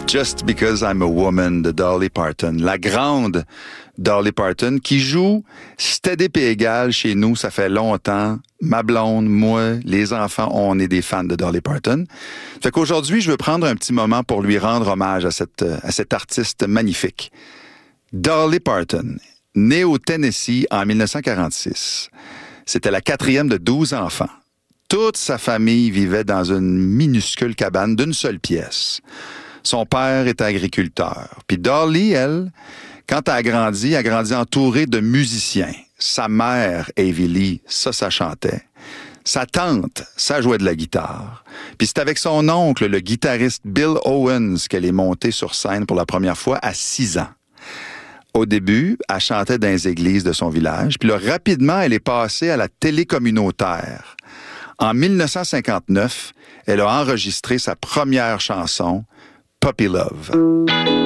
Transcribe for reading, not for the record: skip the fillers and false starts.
Just Because I'm a Woman de Dolly Parton. La grande Dolly Parton qui joue steady puis égal chez nous, ça fait longtemps. Ma blonde, moi, les enfants, on est des fans de Dolly Parton. Fait qu'aujourd'hui, je veux prendre un petit moment pour lui rendre hommage à cette artiste magnifique. Dolly Parton, née au Tennessee en 1946. C'était la 4e de 12 enfants. Toute sa famille vivait dans une minuscule cabane d'une seule pièce. Son père était agriculteur. Puis Dolly, elle, quand elle a grandi entourée de musiciens. Sa mère, Avie Lee, ça chantait. Sa tante, ça jouait de la guitare. Puis c'est avec son oncle, le guitariste Bill Owens, qu'elle est montée sur scène pour la première fois à 6 ans. Au début, elle chantait dans les églises de son village. Puis là, rapidement, elle est passée à la télé communautaire. En 1959, elle a enregistré sa première chanson, Puppy Love.